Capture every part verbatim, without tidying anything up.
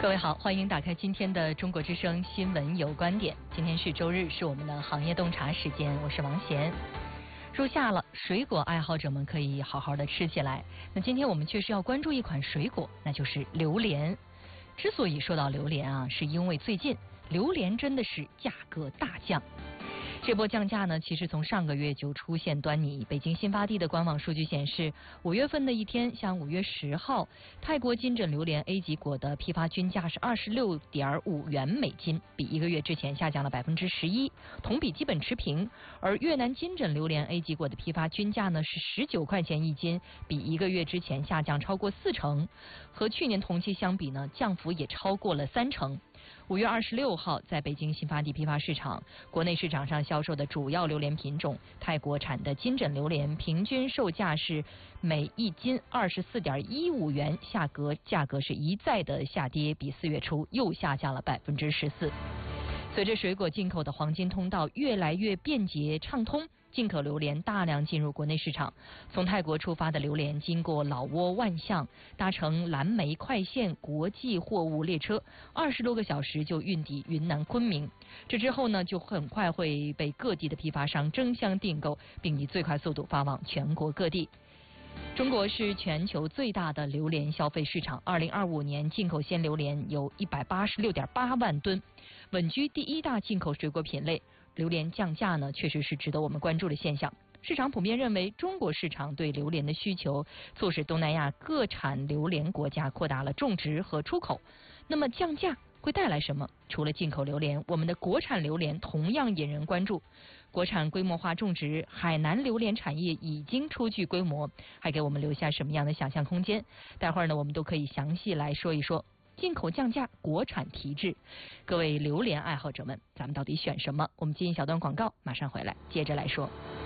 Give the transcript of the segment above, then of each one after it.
各位好，欢迎打开今天的中国之声新闻有观点。今天是周日，是我们的行业洞察时间，我是王贤。入夏了，水果爱好者们可以好好的吃起来。那今天我们确实要关注一款水果，那就是榴莲。之所以说到榴莲啊，是因为最近榴莲真的是价格大降。这波降价呢，其实从上个月就出现端倪。北京新发地的官网数据显示，五月份的一天，像五月十号，泰国金枕榴莲 A 级果的批发均价是二十六点五元每斤，比一个月之前下降了百分之十一，同比基本持平。而越南金枕榴莲 A 级果的批发均价呢是十九块钱一斤，比一个月之前下降超过四成，和去年同期相比呢，降幅也超过了三成。五月二十六号，在北京新发地批发市场，国内市场上销售的主要榴莲品种泰国产的金枕榴莲，平均售价是每一斤二十四点一五元，价格价格是一再的下跌，比四月初又下降了百分之十四。随着水果进口的黄金通道越来越便捷畅通，进口榴莲大量进入国内市场。从泰国出发的榴莲经过老挝万象，搭乘蓝莓快线国际货物列车，二十多个小时就运抵云南昆明。这之后呢，就很快会被各地的批发商争相订购，并以最快速度发往全国各地。中国是全球最大的榴莲消费市场，二零二五年进口鲜榴莲有一百八十六点八万吨，稳居第一大进口水果品类。榴莲降价呢，确实是值得我们关注的现象。市场普遍认为，中国市场对榴莲的需求，促使东南亚各产榴莲国家扩大了种植和出口。那么降价会带来什么？除了进口榴莲，我们的国产榴莲同样引人关注。国产规模化种植，海南榴莲产业已经初具规模，还给我们留下什么样的想象空间？待会儿呢，我们都可以详细来说一说。进口降价，国产提质，各位榴莲爱好者们，咱们到底选什么？我们进一小段广告，马上回来接着来说。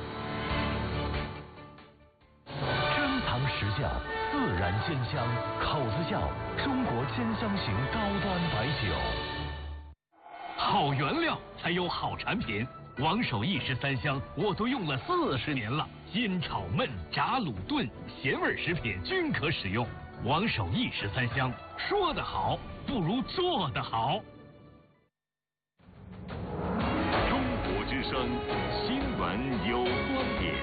珍藏实窖，自然鲜香，口子窖，中国鲜香型高端白酒。 好原料才有好产品，王守义十三香我都用了四十年了，煎炒焖炸卤炖咸味食品均可使用。王守义十三香，说得好不如做得好。 中国之声新闻有观点。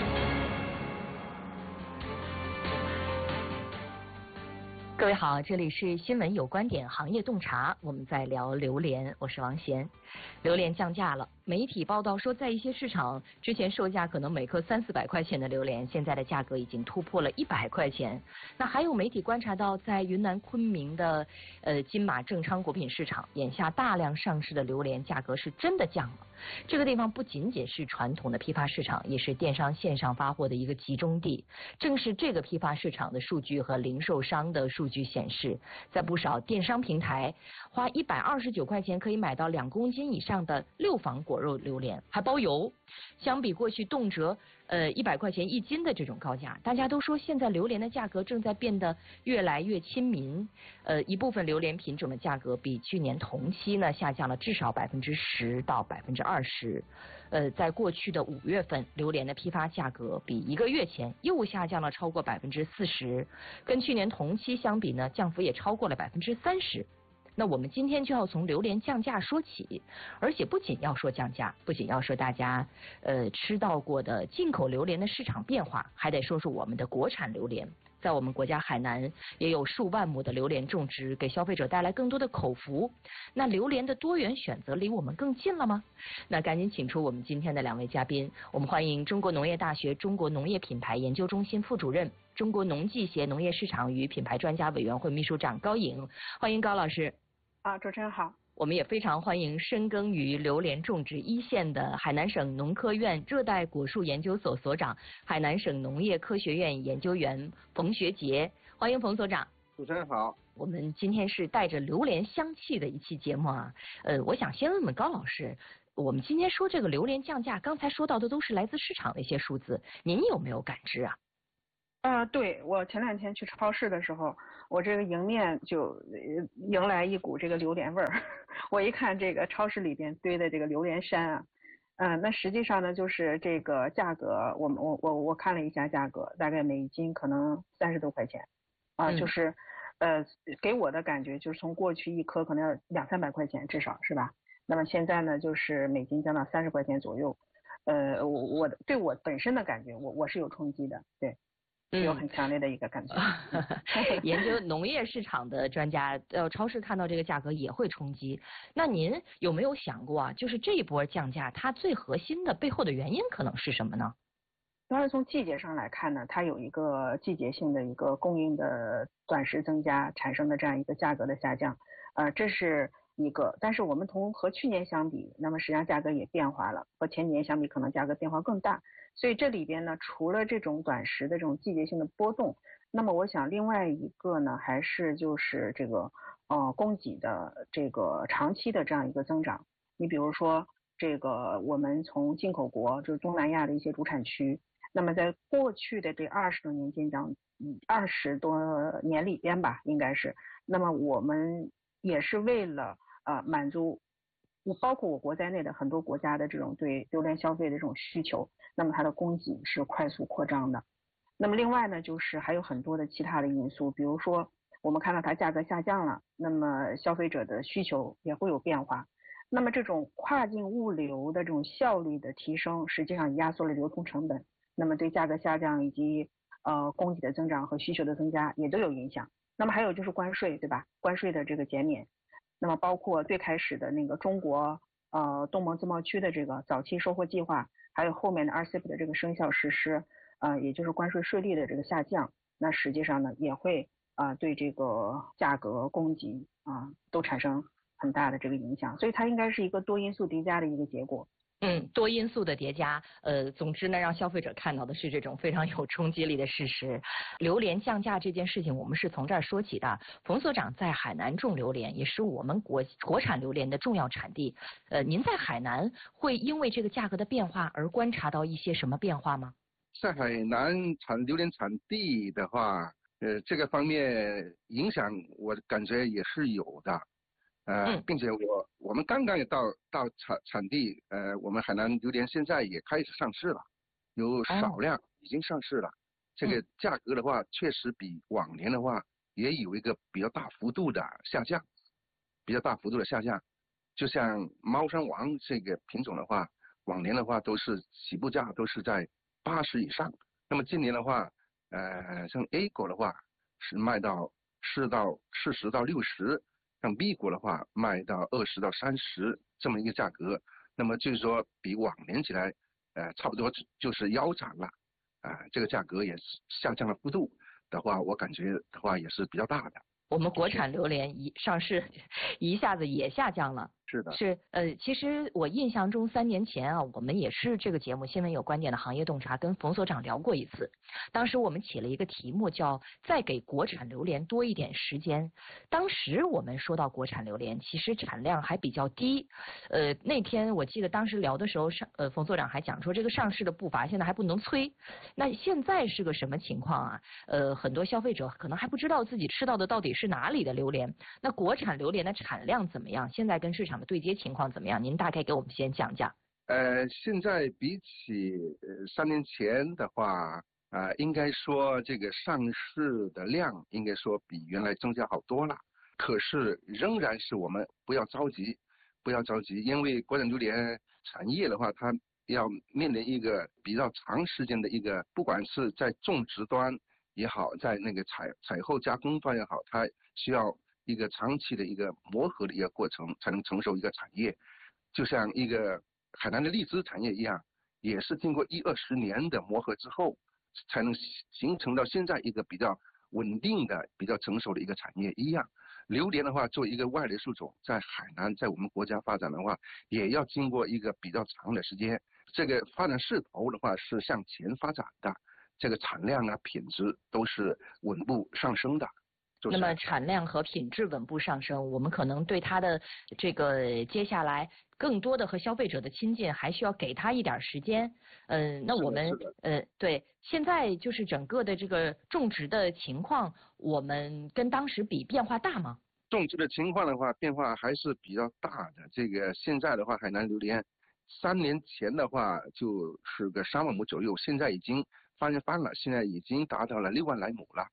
各位好，这里是新闻有观点行业洞察，我们在聊榴莲，我是王贤。榴莲降价了，媒体报道说，在一些市场，之前售价可能每颗三四百块钱的榴莲，现在的价格已经突破了一百块钱。那还有媒体观察到，在云南昆明的呃金马正昌果品市场，眼下大量上市的榴莲价格是真的降了。这个地方不仅仅是传统的批发市场，也是电商线上发货的一个集中地。正是这个批发市场的数据和零售商的数据显示，在不少电商平台，花一百二十九块钱可以买到两公斤以上的六房果肉榴莲，还包邮。相比过去动辄呃一百块钱一斤的这种高价，大家都说现在榴莲的价格正在变得越来越亲民。呃，一部分榴莲品种的价格比去年同期呢下降了至少百分之十到百分之二十。呃，在过去的五月份，榴莲的批发价格比一个月前又下降了超过百分之四十，跟去年同期相比呢，降幅也超过了百分之三十。那我们今天就要从榴莲降价说起，而且不仅要说降价，不仅要说大家呃吃到过的进口榴莲的市场变化，还得说说我们的国产榴莲。在我们国家海南也有数万亩的榴莲种植，给消费者带来更多的口福。那榴莲的多元选择离我们更近了吗？那赶紧请出我们今天的两位嘉宾，我们欢迎中国农业大学中国农业品牌研究中心副主任、中国农技协农业市场与品牌专家委员会秘书长高颖，欢迎高老师。 啊，主持人好。 我们也非常欢迎深耕于榴莲种植一线的海南省农科院热带果树研究所所长、海南省农业科学院研究员冯学杰，欢迎冯所长。 主持人好。 我们今天是带着榴莲香气的一期节目啊，呃，我想先问问高老师，我们今天说这个榴莲降价，刚才说到的都是来自市场的一些数字，您有没有感知啊？ 啊、呃，对，我前两天去超市的时候，我这个迎面就迎来一股这个榴莲味儿。我一看这个超市里边堆的这个榴莲山啊，嗯、呃，那实际上呢，就是这个价格，我我我我看了一下价格，大概每一斤可能三十多块钱，啊、呃，就是呃，给我的感觉就是从过去一颗可能要两三百块钱至少是吧？那么现在呢，就是每斤降到三十块钱左右。呃，我我对我本身的感觉，我我是有冲击的，对，有很强烈的一个感觉。 嗯、研究农业市场的专家，呃，超市看到这个价格也会冲击。那您有没有想过啊，就是这一波降价，它最核心的背后的原因可能是什么呢？ 当然，从季节上来看呢，它有一个季节性的一个供应的短时增加产生的这样一个价格的下降，呃，这是一个。但是我们同和去年相比，那么实际上价格也变化了，和前几年相比，可能价格变化更大。所以这里边呢，除了这种短时的这种季节性的波动，那么我想另外一个呢，还是就是这个呃供给的这个长期的这样一个增长。你比如说这个我们从进口国，就是东南亚的一些主产区。那么在过去的这二十多年间讲，嗯，二十多年里边吧，应该是，那么我们也是为了呃满足，包括我国在内的很多国家的这种对榴莲消费的这种需求，那么它的供给是快速扩张的。那么另外呢，就是还有很多的其他的因素，比如说我们看到它价格下降了，那么消费者的需求也会有变化。那么这种跨境物流的这种效率的提升，实际上压缩了流通成本。那么对价格下降以及呃供给的增长和需求的增加也都有影响。那么还有就是关税，对吧？关税的这个减免，那么包括最开始的那个中国呃东盟自贸区的这个早期收获计划，还有后面的 R C E P 的这个生效实施，呃也就是关税税率的这个下降，那实际上呢也会啊、呃、对这个价格供给啊、呃、都产生很大的这个影响，所以它应该是一个多因素叠加的一个结果。 嗯，多因素的叠加，呃，总之呢，让消费者看到的是这种非常有冲击力的事实。榴莲降价这件事情，我们是从这儿说起的。冯所长在海南种榴莲，也是我们国国产榴莲的重要产地。呃，您在海南会因为这个价格的变化而观察到一些什么变化吗？ 在海南产榴莲产地的话，呃，这个方面影响我感觉也是有的。呃，并且我我们刚刚也到到产产地，呃，我们海南榴莲现在也开始上市了，有少量已经上市了。哦、这个价格的话，确实比往年的话也有一个比较大幅度的下降，比较大幅度的下降。就像猫山王这个品种的话，往年的话都是起步价都是在八十以上，那么今年的话，呃，像 A 果的话是卖到四到四十到六十。像 B 果的话卖到二十到三十这么一个价格，那么就是说比往年起来，呃，差不多就是腰斩了，啊、呃，这个价格也是下降的幅度的话，我感觉的话也是比较大的。 我们国产榴莲一上市，一下子也下降了。 是的， 是呃，其实我印象中三年前啊，我们也是这个节目《新闻有观点》的行业洞察跟冯所长聊过一次。当时我们起了一个题目叫“再给国产榴莲多一点时间”。当时我们说到国产榴莲，其实产量还比较低。呃，那天我记得当时聊的时候，上呃冯所长还讲说，这个上市的步伐现在还不能催。那现在是个什么情况啊？呃，很多消费者可能还不知道自己吃到的到底是哪里的榴莲。那国产榴莲的产量怎么样？现在跟市场的对接情况怎么样？您大概给我们先讲讲。 呃，现在比起呃三年前的话，啊、呃，应该说这个上市的量应该说比原来增加好多了。可是仍然是我们不要着急，不要着急，因为国产榴莲产业的话，它要面临一个比较长时间的一个，不管是在种植端也好，在那个采采后加工端也好，它需要一个长期的一个磨合的一个过程，才能成熟一个产业。就像一个海南的荔枝产业一样，也是经过一二十年的磨合之后，才能形成到现在一个比较稳定的、比较成熟的一个产业一样。榴莲的话，作为一个外来树种，在海南，在我们国家发展的话，也要经过一个比较长的时间。这个发展势头的话是向前发展的，这个产量啊、品质都是稳步上升的。 那么产量和品质稳步上升，我们可能对它的这个接下来更多的和消费者的亲近，还需要给他一点时间。嗯、呃，那我们呃对现在就是整个的这个种植的情况，我们跟当时比变化大吗？ 种植的情况的话，变化还是比较大的。这个现在的话，海南榴莲三年前的话就是个三万亩左右，现在已经翻一番了，现在已经达到了六万来亩了。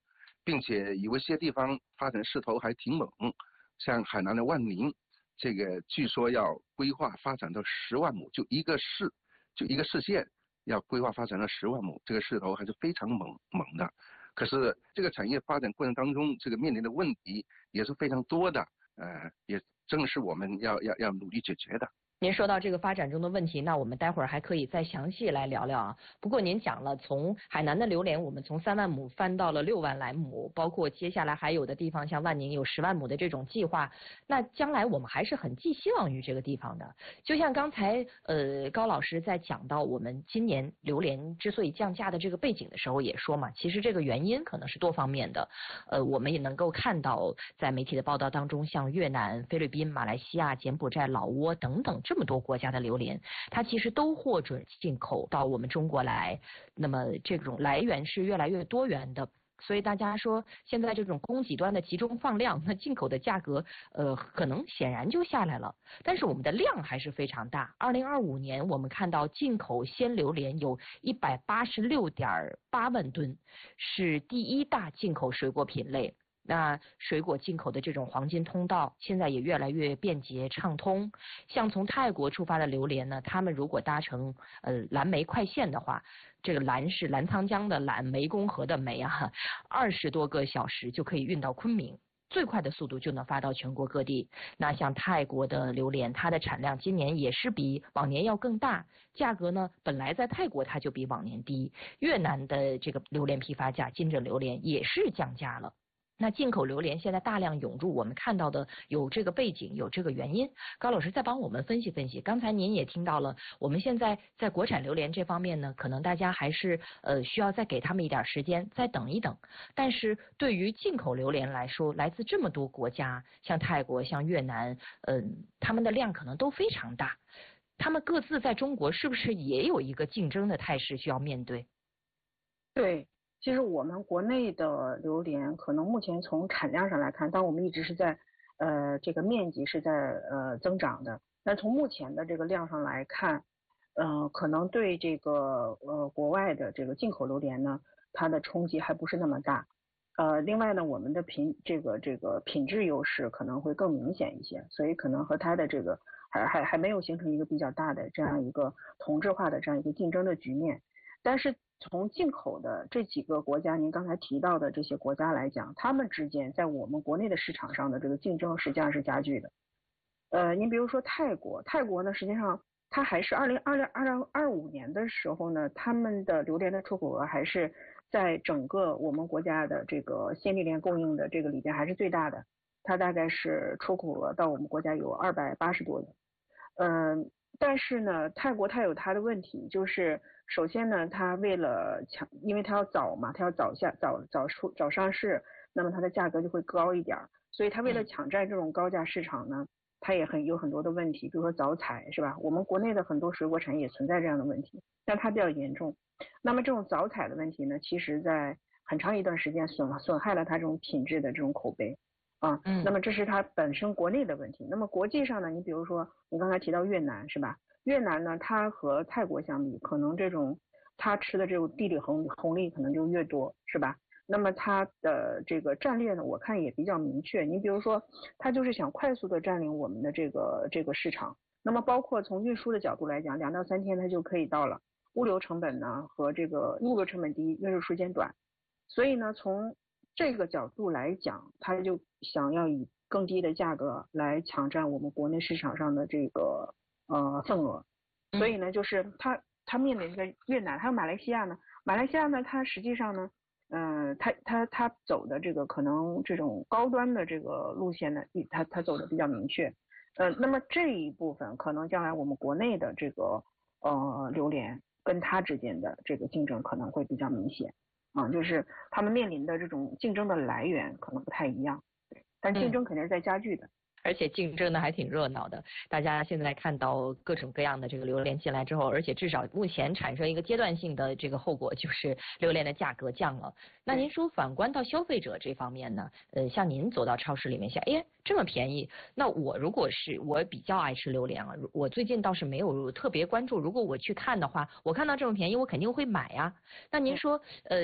并且有一些地方发展势头还挺猛，像海南的万宁，这个据说要规划发展到十万亩，就一个市，就一个市县要规划发展到十万亩，这个势头还是非常猛猛的。可是这个产业发展过程当中，这个面临的问题也是非常多的，呃，也正是我们要要要努力解决的。 您说到这个发展中的问题，那我们待会儿还可以再详细来聊聊啊。不过您讲了，从海南的榴莲，我们从三万亩翻到了六万来亩，包括接下来还有的地方像万宁有十万亩的这种计划，那将来我们还是很寄希望于这个地方的。就像刚才呃高老师在讲到我们今年榴莲之所以降价的这个背景的时候也说嘛，其实这个原因可能是多方面的。呃，我们也能够看到在媒体的报道当中，像越南、菲律宾、马来西亚、柬埔寨、老挝等等。这么多国家的榴莲，它其实都获准进口到我们中国来，那么这种来源是越来越多元的。所以大家说现在这种供给端的集中放量，那进口的价格呃可能显然就下来了，但是我们的量还是非常大。二零二五年我们看到进口鲜榴莲有一百八十六点八万吨，是第一大进口水果品类。那水果进口的这种黄金通道现在也越来越便捷畅通，像从泰国出发的榴莲呢，他们如果搭乘呃蓝莓快线的话，这个蓝是澜沧江的蓝，湄公河的湄啊，二十多个小时就可以运到昆明，最快的速度就能发到全国各地。那像泰国的榴莲，它的产量今年也是比往年要更大，价格呢本来在泰国它就比往年低。越南的这个榴莲批发价金枕榴莲也是降价了。那进口榴莲现在大量涌入，我们看到的有这个背景，有这个原因。高老师再帮我们分析分析。刚才您也听到了，我们现在在国产榴莲这方面呢，可能大家还是呃需要再给他们一点时间，再等一等。但是对于进口榴莲来说，来自这么多国家，像泰国、像越南，嗯、呃，他们的量可能都非常大。他们各自在中国是不是也有一个竞争的态势需要面对？ 对。其实我们国内的榴莲可能目前从产量上来看，但我们一直是在呃这个面积是在呃增长的。那从目前的这个量上来看，呃可能对这个呃国外的这个进口榴莲呢，它的冲击还不是那么大。呃，另外呢，我们的品这个这个品质优势可能会更明显一些，所以可能和它的这个还还还没有形成一个比较大的这样一个同质化的这样一个竞争的局面。但是从进口的这几个国家，您刚才提到的这些国家来讲，他们之间在我们国内的市场上的这个竞争实际上是加剧的。呃，您比如说泰国，泰国呢，实际上它还是二零二零二零二五年的时候呢，他们的榴莲的出口额还是在整个我们国家的这个鲜榴莲供应的这个里边还是最大的，它大概是出口额到我们国家有二百八十多亿。嗯、呃，但是呢，泰国它有它的问题，就是首先呢，它为了抢，因为它要早嘛，它要早下早早出早上市，那么它的价格就会高一点，所以它为了抢占这种高价市场呢，它也很有很多的问题，比如说早采是吧？我们国内的很多水果产业存在这样的问题，但它比较严重。那么这种早采的问题呢，其实在很长一段时间损损害了它这种品质的这种口碑。啊，嗯，那么这是它本身国内的问题。那么国际上呢，你比如说你刚才提到越南是吧？越南呢，它和泰国相比，可能这种它吃的这种地理红红利可能就越多是吧？那么它的这个战略呢，我看也比较明确。你比如说，它就是想快速的占领我们的这个这个市场。那么包括从运输的角度来讲，两到三天它就可以到了，物流成本呢和这个物流成本低，运输时间短，所以呢从这个角度来讲，他就想要以更低的价格来抢占我们国内市场上的这个呃份额，所以呢，就是他他面临着越南还有马来西亚呢，马来西亚呢，它实际上呢，嗯、呃，它它它走的这个可能这种高端的这个路线呢，它它走的比较明确，呃，那么这一部分可能将来我们国内的这个呃榴莲跟它之间的这个竞争可能会比较明显。啊，就是他们面临的这种竞争的来源可能不太一样，但竞争肯定是在加剧的。 嗯，而且竞争的还挺热闹的，大家现在看到各种各样的这个榴莲进来之后，而且至少目前产生一个阶段性的这个后果，就是榴莲的价格降了。那您说反观到消费者这方面呢？呃，像您走到超市里面想，哎，这么便宜，那我如果是我比较爱吃榴莲啊，我最近倒是没有特别关注，如果我去看的话，我看到这么便宜，我肯定会买呀。那您说，呃，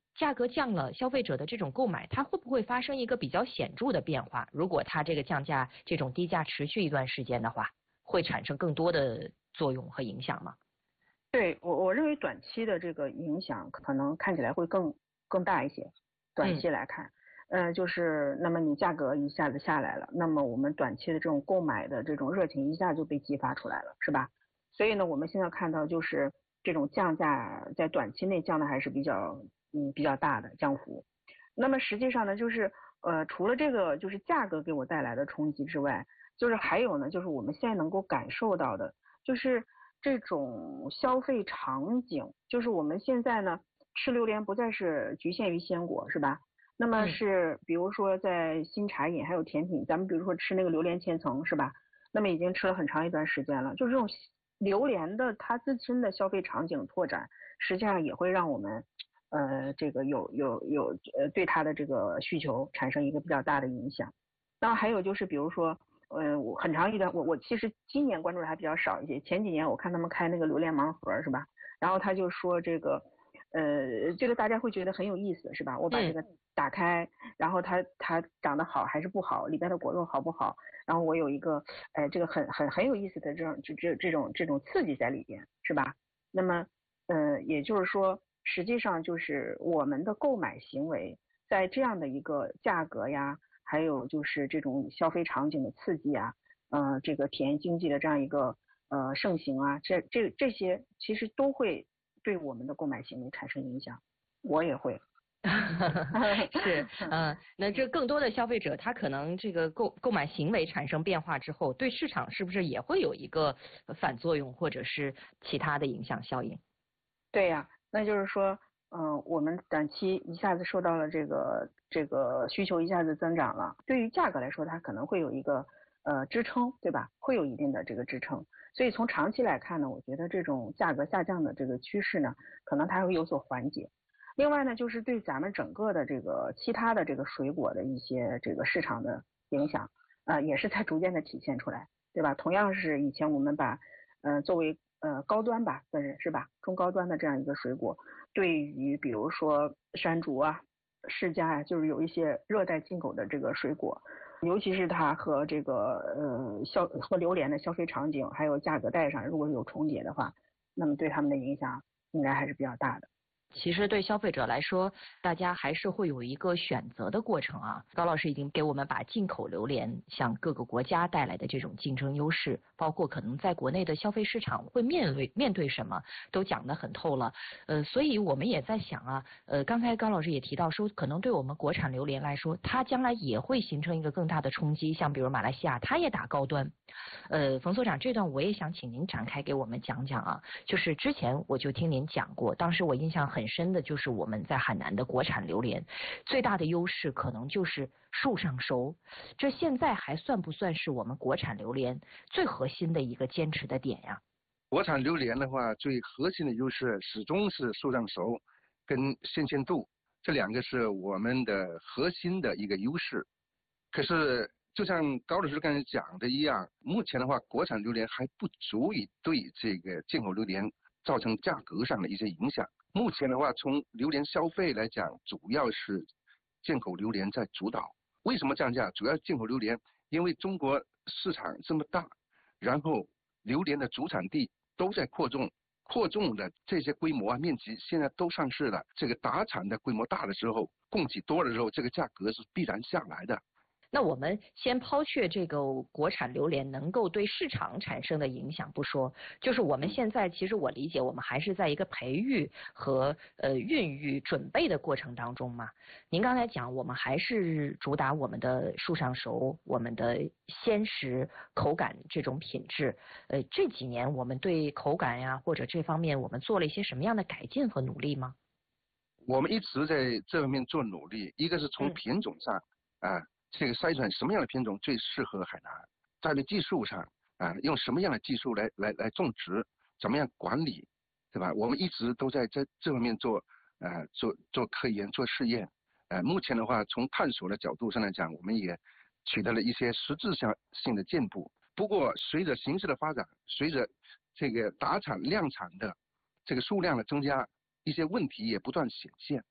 价格降了，消费者的这种购买，它会不会发生一个比较显著的变化？如果它这个降价这种低价持续一段时间的话，会产生更多的作用和影响吗？ 对，我我认为短期的这个影响可能看起来会更更大一些。短期来看，嗯、呃，就是那么你价格一下子下来了，那么我们短期的这种购买的这种热情一下就被激发出来了，是吧？所以呢，我们现在看到就是这种降价在短期内降的还是比较嗯比较大的降幅。那么实际上呢，就是呃除了这个就是价格给我带来的冲击之外，就是还有呢，就是我们现在能够感受到的，就是这种消费场景，就是我们现在呢吃榴莲不再是局限于鲜果，是吧？那么是比如说在新茶饮还有甜品，咱们比如说吃那个榴莲千层，是吧？那么已经吃了很长一段时间了，就是这种榴莲的它自身的消费场景拓展，实际上也会让我们呃这个有有有呃对它的这个需求产生一个比较大的影响。那还有就是比如说。嗯，我很长一段，我我其实今年关注的还比较少一些。前几年我看他们开那个榴莲盲盒，是吧？然后他就说这个，呃，这个大家会觉得很有意思，是吧？我把这个打开，然后它它长得好还是不好，里边的果肉好不好？然后我有一个，呃，这个很很很有意思的这种这这这种这种刺激在里边，是吧？那么，呃，也就是说，实际上就是我们的购买行为在这样的一个价格呀。还有就是这种消费场景的刺激啊，呃，这个体验经济的这样一个呃盛行啊，这这这些其实都会对我们的购买行为产生影响，我也会。 是，嗯、呃，那这更多的消费者他可能这个购购买行为产生变化之后，对市场是不是也会有一个反作用或者是其他的影响效应？ 对呀、啊，那就是说。嗯、呃，我们短期一下子受到了这个这个需求一下子增长了，对于价格来说，它可能会有一个呃支撑，对吧？会有一定的这个支撑。所以从长期来看呢，我觉得这种价格下降的这个趋势呢，可能它会有所缓解。另外呢，就是对咱们整个的这个其他的这个水果的一些这个市场的影响，呃，也是在逐渐的体现出来，对吧？同样是以前我们把呃作为呃高端吧，算是是吧？中高端的这样一个水果。对于比如说山竹啊、释迦啊，就是有一些热带进口的这个水果，尤其是它和这个呃消和榴莲的消费场景还有价格带上如果有重叠的话，那么对他们的影响应该还是比较大的。 其实对消费者来说，大家还是会有一个选择的过程啊。高老师已经给我们把进口榴莲向各个国家带来的这种竞争优势，包括可能在国内的消费市场会面对面对什么，都讲得很透了。呃，所以我们也在想啊，呃，刚才高老师也提到说，可能对我们国产榴莲来说，它将来也会形成一个更大的冲击。像比如马来西亚，它也打高端。呃，冯所长，这段我也想请您展开给我们讲讲啊。就是之前我就听您讲过，当时我印象很深的就是我们在海南的国产榴莲，最大的优势可能就是树上熟。这现在还算不算是我们国产榴莲最核心的一个坚持的点呀？ 国产榴莲的话，最核心的优势始终是树上熟跟新鲜度，这两个是我们的核心的一个优势。可是就像高老师刚才讲的一样，目前的话，国产榴莲还不足以对这个进口榴莲造成价格上的一些影响。目前的话，从榴莲消费来讲，主要是进口榴莲在主导。为什么降价？主要进口榴莲，因为中国市场这么大，然后榴莲的主产地都在扩充，扩充的这些规模啊、面积现在都上市了。这个打产的规模大的时候，供给多的时候，这个价格是必然下来的。 那我们先抛却这个国产榴莲能够对市场产生的影响不说，就是我们现在其实我理解我们还是在一个培育和呃孕育准备的过程当中嘛。您刚才讲我们还是主打我们的树上熟，我们的鲜实口感这种品质。呃，这几年我们对口感呀或者这方面我们做了一些什么样的改进和努力吗？ 我们一直在这方面做努力，一个是从品种上啊。嗯这个筛选什么样的品种最适合海南，在这技术上啊，用什么样的技术来来来种植，怎么样管理，对吧？我们一直都在在这方面做啊做做科研做试验，呃，目前的话从探索的角度上来讲，我们也取得了一些实质上性的进步。不过随着形势的发展，随着这个打产量产的这个数量的增加，一些问题也不断显现。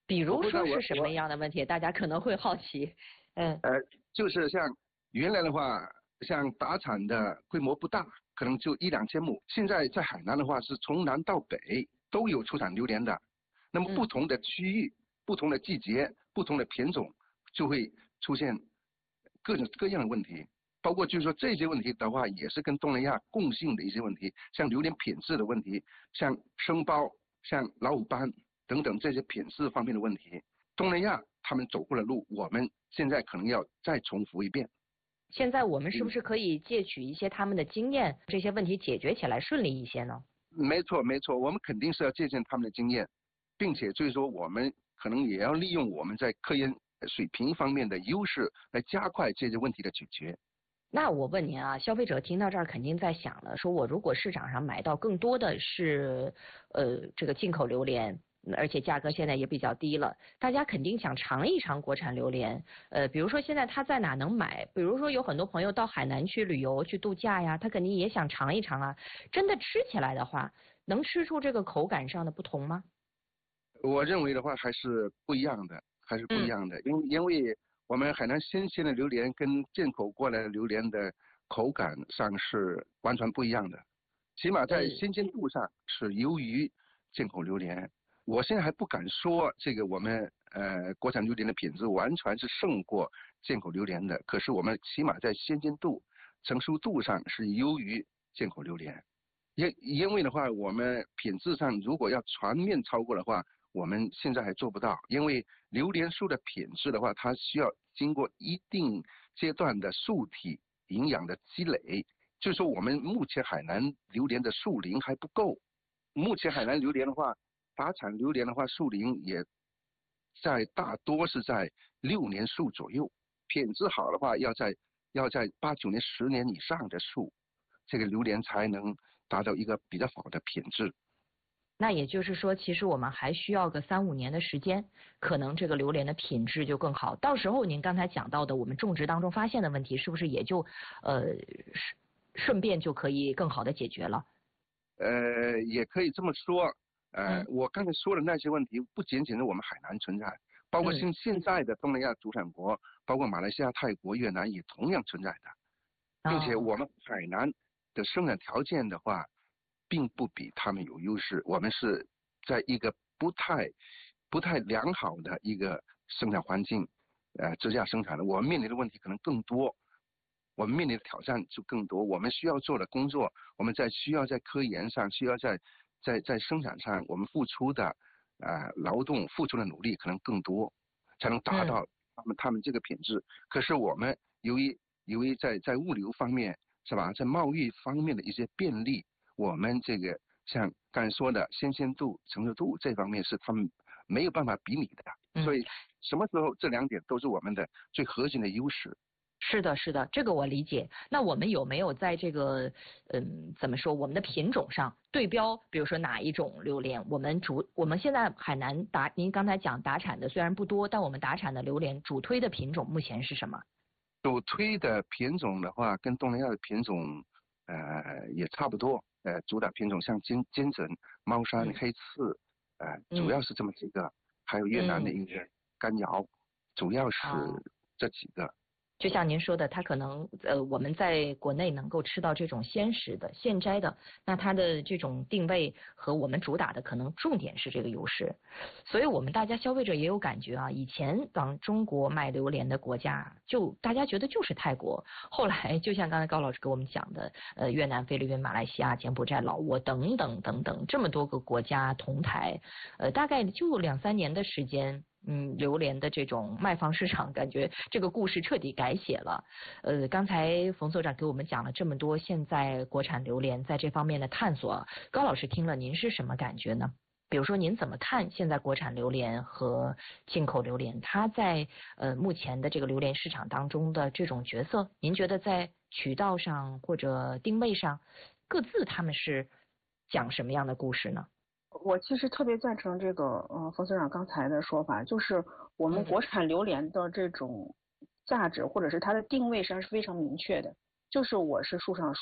比如说是什么样的问题？大家可能会好奇。嗯。 呃，就是像原来的话，像打产的规模不大，可能就一两千亩。现在在海南的话，是从南到北都有出产榴莲的。那么不同的区域、嗯、不同的季节、不同的品种，就会出现各种各样的问题。包括就是说这些问题的话，也是跟东南亚共性的一些问题，像榴莲品质的问题，像生苞、像老虎斑等等这些品质方面的问题，东南亚他们走过的路，我们现在可能要再重复一遍。 现在我们是不是可以借取一些他们的经验，这些问题解决起来顺利一些呢？ 没错没错，我们肯定是要借鉴他们的经验，并且就是说我们可能也要利用我们在科研水平方面的优势，来加快这些问题的解决。 那我问您啊，消费者听到这儿肯定在想了，说我如果市场上买到更多的是呃这个进口榴莲，而且价格现在也比较低了，大家肯定想尝一尝国产榴莲。呃，比如说现在他在哪能买？比如说有很多朋友到海南去旅游去度假呀，他肯定也想尝一尝啊。真的吃起来的话，能吃出这个口感上的不同吗？ 我认为的话还是不一样的，还是不一样的，因、嗯、因为我们海南新鲜的榴莲跟进口过来的榴莲的口感上是完全不一样的，起码在新鲜度上是优于进口榴莲。我现在还不敢说这个我们呃国产榴莲的品质完全是胜过进口榴莲的，可是我们起码在新鲜度、成熟度上是优于进口榴莲。因因为的话，我们品质上如果要全面超过的话，我们现在还做不到。因为榴莲树的品质的话，它需要经过一定阶段的树体营养的积累，就是说我们目前海南榴莲的树龄还不够。目前海南榴莲的话，打产榴莲的话，树龄也在大多是在六年树左右，品质好的话，要在要在八九年、十年以上的树，这个榴莲才能达到一个比较好的品质。 那也就是说，其实我们还需要个三五年的时间，可能这个榴莲的品质就更好。到时候您刚才讲到的，我们种植当中发现的问题，是不是也就呃顺便就可以更好的解决了？ 呃，也可以这么说。呃、 嗯， 我刚才说的那些问题，不仅仅是我们海南存在，包括现现在的东南亚主产国，包括马来西亚、泰国、越南也同样存在的，并且我们海南的生产条件的话，并不比他们有优势。我们是在一个不太不太良好的一个生产环境呃之下生产的，我们面临的问题可能更多，我们面临的挑战就更多。我们需要做的工作，我们在需要在科研上，需要在在在生产上，我们付出的呃劳动付出的努力可能更多，才能达到他们、嗯、他们这个品质。可是我们由于由于在在物流方面是吧，在贸易方面的一些便利，我们这个像刚才说的新鲜度、成熟度这方面是他们没有办法比拟的，嗯、所以什么时候这两点都是我们的最核心的优势。 是的，是的，这个我理解。那我们有没有在这个嗯怎么说我们的品种上对标，比如说哪一种榴莲？我们主我们现在海南打您刚才讲打产的虽然不多，但我们打产的榴莲主推的品种目前是什么？ 主推的品种的话，跟东南亚的品种呃也差不多。呃，主打品种像金金枕、猫山、嗯、黑刺，呃，主要是这么几个，嗯、还有越南的一个干瑶，嗯、主要是这几个。 就像您说的，它可能呃我们在国内能够吃到这种鲜食的、现摘的，那它的这种定位和我们主打的可能重点是这个优势，所以我们大家消费者也有感觉啊。以前往中国卖榴莲的国家，就大家觉得就是泰国，后来就像刚才高老师给我们讲的，呃越南、菲律宾、马来西亚、柬埔寨、老挝等等等等这么多个国家同台，呃大概就两三年的时间。嗯，榴莲的这种卖方市场，感觉这个故事彻底改写了。呃，刚才冯所长给我们讲了这么多，现在国产榴莲在这方面的探索，高老师听了您是什么感觉呢？比如说您怎么看现在国产榴莲和进口榴莲，它在呃目前的这个榴莲市场当中的这种角色？您觉得在渠道上或者定位上，各自他们是讲什么样的故事呢？ 我其实特别赞成这个呃冯所长刚才的说法，就是我们国产榴莲的这种价值或者是它的定位上是非常明确的，就是我是树上